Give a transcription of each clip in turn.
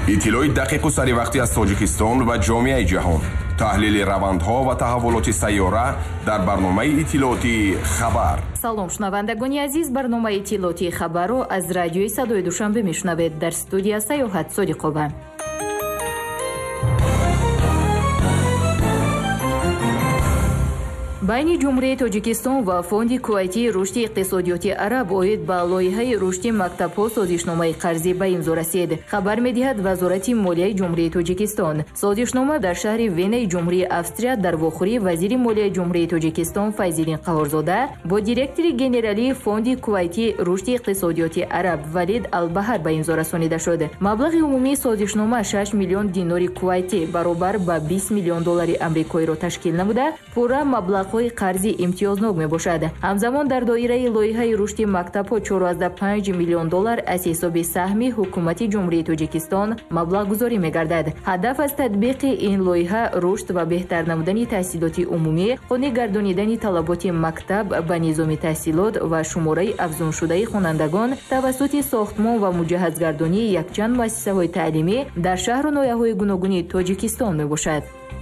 иттилои дақиқу саривақтӣ аз Тоҷикистон ва ҷомеаи ҷаҳон. таҳлили равандҳо ва таҳаввулоти сайёра дар барномаи иттилооти хабар. салом шунавандагони азиз, барномаи иттилооти хабарро аз радиои Садои Душанбе мешунавед. дар студия Саёҳат Содиқова. байни ҷумҳурияи Тоҷикистон ва фонди кувайтии рушди иқтисодиёти араб оид ба лоиҳаи рушди мактабҳо созишномаи қарзӣ ба имзо расид. хабар медиҳад вазорати молияи ҷумҳурияи Тоҷикистон. созишнома дар шаҳри Венаи ҷумҳурии Австрия дар вохӯрии вазири молияи ҷумҳурияи Тоҷикистон Файзиддин Қаҳорзода бо директори генералии фонди кувайтии рушди иқтисодиёти араб Валид Албаҳар ба имзо расонида шуд. маблағи умумии созишнома 6 миллион динори кувайтӣ баробар ба 20 миллион доллари амрикоиро ташкил намуда, пурра маблағ қарзи имтиёзнок мебошад. ҳамзамон дар доираи лоиҳаи рушди мактабҳо 4,5 миллион доллар аз ҳисоби саҳми ҳукумати ҷумҳурияи Тоҷикистон маблағгузорӣ мегардад. ҳадаф аз татбиқи ин лоиҳа рушд ва беҳтар намудани таҳсилоти умумӣ, қонеъ гардонидани талаботи мактаб ба низоми таҳсилот ва шумораи афзуншудаи хонандагон тавассути сохтмон ва муҷаҳҳазгардонии якчанд муассисаҳои таълимӣ дар шаҳру ноҳияҳои гуногуни Тоҷикистон мебошад.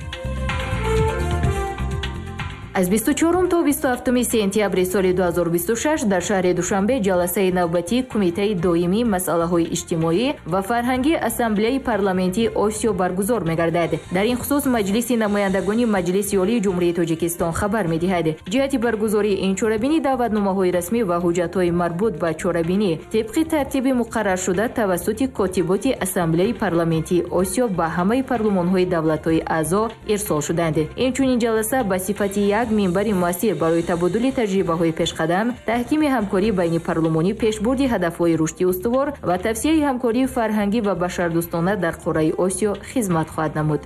аз 24 то 27 сентябри соли 2026 дар шаҳри Душанбе ҷаласаи навбатии Кумитаи доимии масъалаҳои иҷтимоӣ ва фарҳангии Ассамблеяи парламентии Осиё баргузор мегардад. дар ин хусус Маҷлиси намояндагони Маҷлиси Олии Ҷумҳурияи Тоҷикистон хабар медиҳад. ҷиҳати баргузории ин чорабинӣ даъватномаҳои расмӣ ва ҳуҷҷатҳои марбут ба чорабинӣ тибқи тартиби муқарраршуда тавассути котиботи Ассамблеяи парламентии Осиё ба ҳамаи парлумонҳои давлатҳои аъзо ирсол шуданд. инчунин ҷаласа ба сифати минбари муассир барои табодули таҷрибаҳои пешқадам, таҳкими ҳамкорӣ байни парлумонӣ, пешбурди ҳадафҳои рушди устувор ва тавсияи ҳамкории фарҳангӣ ва башардӯстона дар қораи Осиё хизмат хоҳад намуд.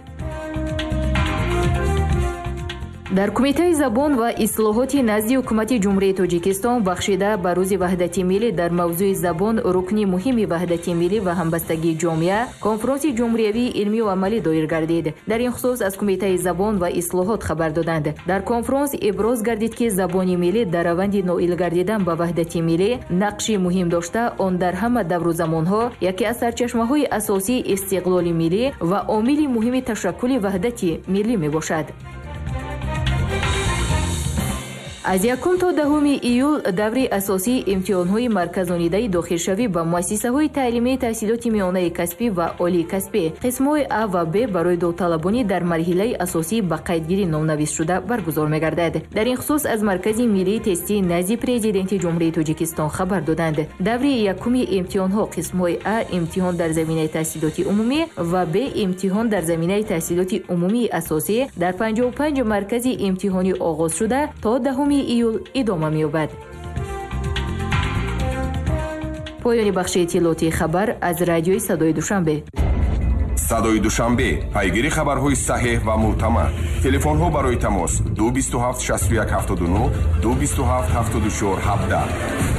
дар Кумитаи забон ва ислоҳоти назди ҳукумати ҷумҳурияи Тоҷикистон бахшида ба рӯзи ваҳдати миллӣ дар мавзӯи забон рукни муҳими ваҳдати миллӣ ва ҳамбастагии ҷомеа конфронси ҷумҳуриявии илмию амалӣ доир гардид. дар ин хусус аз Кумитаи забон ва ислоҳот хабар доданд. дар конфронс иброз гардид ки забони миллӣ дар раванди ноил гардидан ба ваҳдати миллӣ нақши муҳим дошта, он дар ҳама давру замонҳо яке аз сарчашмаҳои асосии истиқлоли миллӣ ва омили муҳими ташаккули ваҳдати миллӣ мебошад. аз 1 то 10 июл даври асосии имтиҳонҳои марказонидаи дохилшавӣ ба муассисаҳои таълимии таҳсилоти миёнаи касбӣ ва олии касбӣ қисмҳои А ва Б барои довталабонӣ дар марҳилаи асосӣ ба қайдгирӣ номнависшуда баргузор мегардад. дар ин хусус аз Маркази миллии тестии назди президенти ҷумҳурияи Тоҷикистон хабар доданд. даври якуми имтиҳонҳо қисмҳои А имтиҳон дар заминаи таҳсилоти умумӣ ва Б имтиҳон дар заминаи таҳсилоти умумии асосӣ дар 55 маркази имтиҳонӣ оғоз шуда то 10 июл идома меёбад. поёни бахши иттилооти хабар аз радиои Садои Душанбе. Садои Душанбе, пайгири хабарҳои саҳеҳ ва мӯътамад. телефонҳо барои тамос 227 61 79 227 74 17.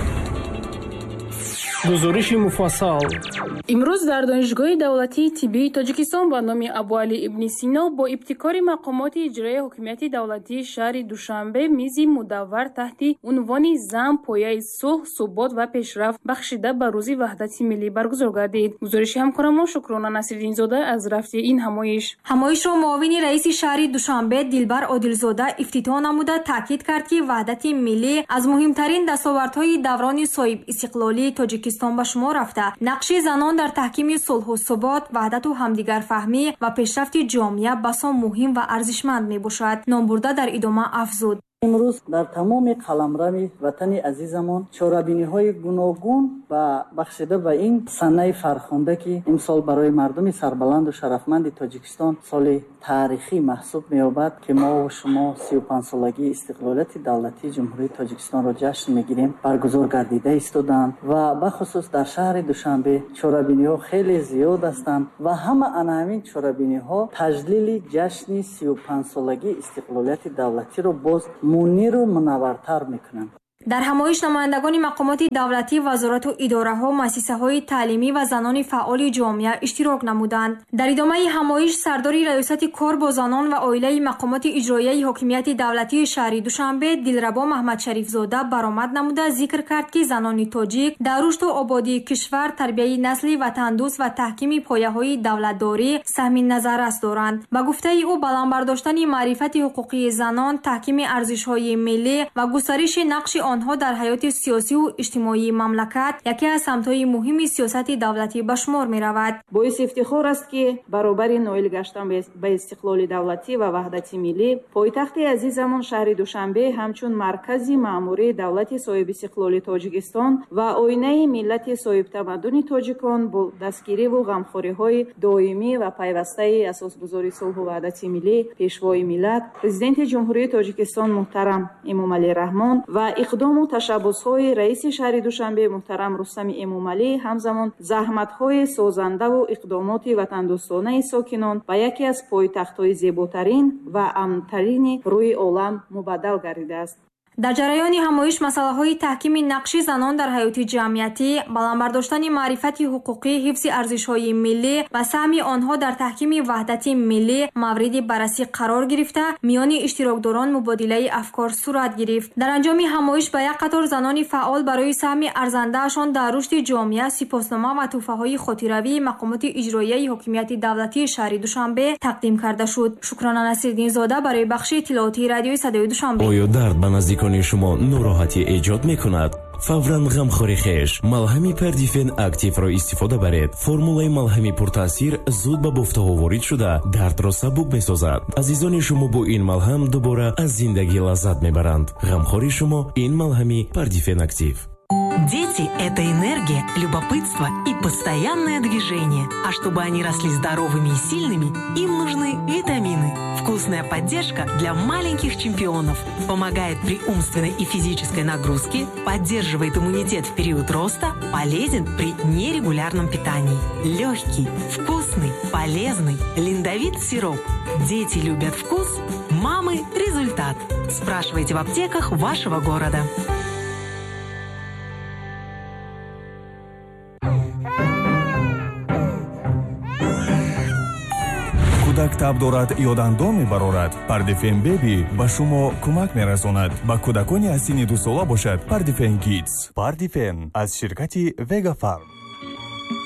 гузориши муфассал. имрӯз дар донишгоҳи давлатии тиббии Тоҷикистон ба номи Абуалӣ ибни Сино бо ибтикори мақомоти иҷроии ҳокимияти давлатии шаҳри Душанбе мизи мудаввар таҳти унвони «Зан пояи сулҳ, субот ва пешрафт» бахшида ба рӯзи ваҳдати миллӣ баргузор гардид. гузориши ҳамкорамон Шукрона Насириддинзода аз рафти ин ҳамоишро муовини раиси шаҳри Душанбе Дилбар Одилзода ифтитоҳ намуда таъкид кард ки ваҳдати миллӣ аз муҳимтарин дастовардҳои даврони соҳибистиқлолии Тоҷикистон ба шумор рафта. нақши занон дар таҳкими сулҳу субот, ваҳдату ҳамдигарфаҳмӣ ва пешрафти ҷомеа басо муҳим ва арзишманд мебошад. номбурда дар идома афзуд: имрӯз дар тамоми қаламрави ватани азизамон чорабиниҳои гуногун ва бахшида ба ин санаи фархонда ки имсол барои мардуми сарбаланду шарафманди Тоҷикистон соли таърихӣ маҳсуб меёбад ки мо ва шумо 35-солагии истиқлолияти давлатии ҷумҳурии Тоҷикистонро ҷашн мегирем, баргузор гардида истоданд ва бахусус дар шаҳри Душанбе чорабиниҳо хеле зиёд ҳастанд ва ҳама ана ҳамин чорабиниҳо таҷлили ҷашни 35-солагии истиқлолияти давлатиро боз муниру мунаввартар мекунанд. дар ҳамоиш намояндагони мақомоти давлатӣ, вазорату идораҳо, муассисаҳои таълимӣ ва занони фаъоли ҷомеа иштирок намуданд. дар идомаи ҳамоиш сардори раёсати кор бо занон ва оилаи мақомоти иҷроияи ҳокимияти давлатии шаҳри Душанбе Дилрабо Маҳмадшарифзода баромад намуда зикр кард, ки занони тоҷик дар рушду ободии кишвар, тарбияи насли ватандӯст ва таҳкими пояҳои давлатдорӣ саҳми назаррас доранд. ба гуфтаи ӯ, баландбардоштани маърифати ҳуқуқии занон, таҳкими арзишҳои миллӣ ва густариши нақши онҳо дар ҳаёти сиёсиву иҷтимоии мамлакат яке аз самтҳои муҳими сиёсати давлатӣ ба шумор меравад. боиси ифтихор аст, ки баробари ноил гаштан ба истиқлоли давлатӣ ва ваҳдати миллӣ, пойтахти азизамон шаҳри Душанбе ҳамчун маркази маъмурии давлати соҳибистиқлоли Тоҷикистон ва оинаи миллати соҳибтамаддуни тоҷикон бо дастгириву ғамхориҳои доимӣ ва пайвастаи асосгузори сулҳу ваҳдати миллӣ, пешвои миллат, президенти ҷумҳурии Тоҷикистон муҳтарам Эмомалӣ Раҳмон ва иқдому ташаббусҳои раиси шаҳри Душанбе муҳтарам Рустами Эмомалӣ ҳамзамон заҳматҳои созандаву иқдомоти ватандӯстонаи сокинон ба яке аз пойтахтҳои зеботарин ва амнтарини рӯи олам мубаддал гардидааст. дар ҷараёни ҳамоиш масъалаҳои таҳкими нақши занон дар ҳаёти ҷамъиятӣ, баландбардоштани маърифати ҳуқуқӣ, ҳифзи арзишҳои миллӣ ва саҳми онҳо дар таҳкими ваҳдати миллӣ мавриди баррасӣ қарор гирифта, миёни иштирокдорон мубодилаи афкор сурат гирифт. дар анҷоми ҳамоиш ба як қатор занони фаъол барои саҳми арзандаашон дар рушди ҷомеа сипоснома ва тӯҳфаҳои хотиравии мақомоти иҷроияи ҳокимияти давлатии шаҳри Душанбе тақдим карда шуд. Шукрона Насирдинзода барои бахши иттилоотии радиои Садои Душанбе. оё дард ба наздикони шумо нороҳатӣ эҷод мекунад? фавран ғамхори хеш малҳами Пардифен активро истифода баред. формулаи малҳами пуртаъсир зуд ба буфтаҳо ворид шуда дардро сабук месозад. азизони шумо бо ин малҳам дубора аз зиндагӣ лаззат мебаранд. ғамхори шумо ин малҳами Пардифен актив. Дети – это энергия, любопытство и постоянное движение. А чтобы они росли здоровыми и сильными, им нужны витамины. Вкусная поддержка для маленьких чемпионов. Помогает при умственной и физической нагрузке, поддерживает иммунитет в период роста, полезен при нерегулярном питании. Легкий, вкусный, полезный, линдовит сироп. Дети любят вкус, мамы – результат. Спрашивайте в аптеках вашего города. кӯдак таб дорад ё дандон мебарорад, Пардифен беби ба шумо кӯмак мерасонад. ба кӯдакони аз синни 2 сола бошад Пардифен Kids. Пардифен аз ширкати Вегафарм.